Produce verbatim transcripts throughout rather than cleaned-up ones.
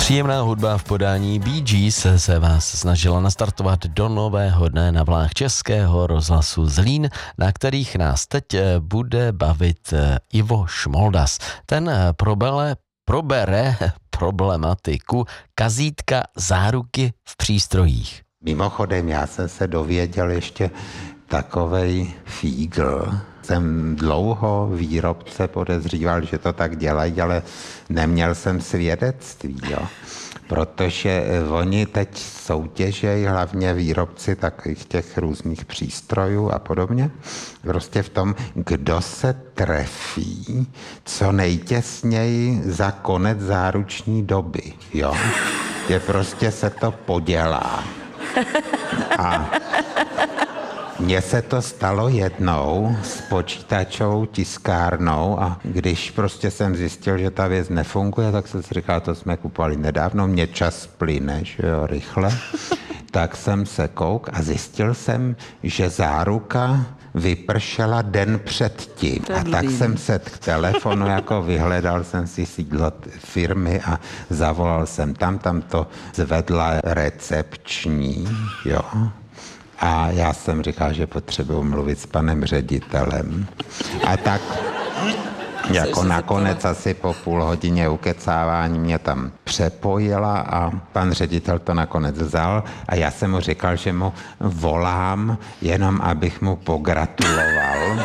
Příjemná hudba v podání Bee Gees se vás snažila nastartovat do nového dne na vlnách Českého rozhlasu Zlín, na kterých nás teď bude bavit Ivo Šmoldas. Ten probele, probere problematiku kazítka záruky v přístrojích. Mimochodem, já jsem se dověděl ještě takovej fígl. Jsem dlouho výrobce podezříval, že to tak dělají, ale neměl jsem svědectví, jo. Protože oni teď soutěžejí, hlavně výrobci takových těch různých přístrojů a podobně, prostě v tom, kdo se trefí co nejtěsněji za konec záruční doby, jo. Že prostě se to podělá. A mně se to stalo jednou s počítačovou tiskárnou a když prostě jsem zjistil, že ta věc nefunguje, tak jsem si říkal, to jsme kupovali nedávno, mě čas plyne, že jo, rychle. Tak jsem se kouk a zjistil jsem, že záruka vypršela den předtím. A tak jsem se k telefonu, jako vyhledal jsem si sídlo firmy a zavolal jsem tam, tam to zvedla recepční, jo. A já jsem říkal, že potřebuji mluvit s panem ředitelem. A tak jako nakonec asi po půl hodině ukecávání mě tam přepojila a pan ředitel to nakonec vzal a já jsem mu říkal, že mu volám, jenom abych mu pogratuloval.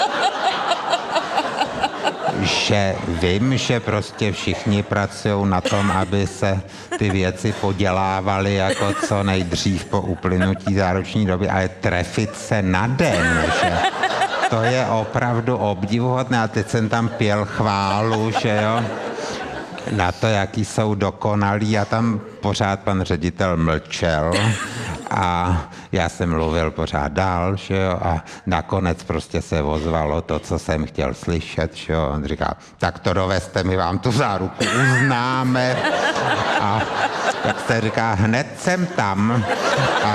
Že vím, že prostě všichni pracují na tom, aby se ty věci podělávaly jako co nejdřív po uplynutí záruční doby, ale trefit se na den, že to je opravdu obdivuhodné. A teď jsem tam pěl chválu, že jo, na to, jaký jsou dokonalí a tam pořád pan ředitel mlčel. A já jsem mluvil pořád dál, že jo, a nakonec prostě se ozvalo to, co jsem chtěl slyšet, že jo. On říká, tak to dovezte, my vám tu záruku uznáme. A tak se říká, hned jsem tam. A